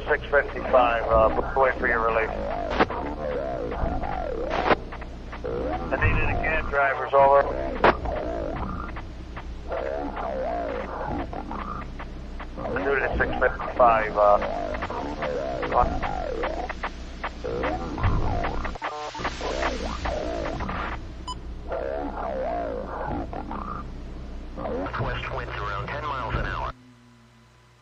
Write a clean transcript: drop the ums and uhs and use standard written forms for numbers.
655, wait for your release. I need it again, drivers, over. I do it at 655, Northwest winds around 10 miles an hour.